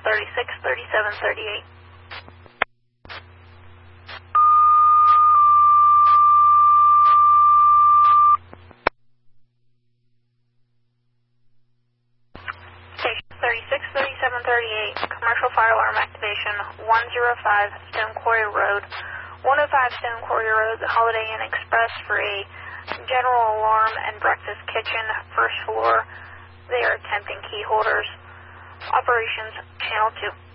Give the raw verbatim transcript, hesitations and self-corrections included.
thirty-six thirty-seven thirty-eight. Station thirty-six thirty-seven thirty-eight, commercial fire alarm activation, one oh five Stone Quarry Road. one oh five Stone Quarry Road, the Holiday Inn Express for a general alarm and breakfast kitchen, first floor. They are attempting key holders. Operations, Channel two.